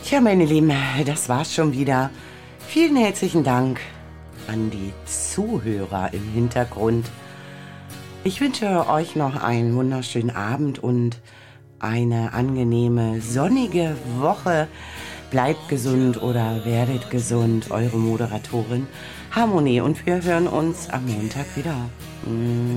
Tja, meine Lieben, das war's schon wieder. Vielen herzlichen Dank an die Zuhörer im Hintergrund. Ich wünsche euch noch einen wunderschönen Abend und eine angenehme, sonnige Woche. Bleibt gesund oder werdet gesund. Eure Moderatorin Harmonie. Und wir hören uns am Montag wieder.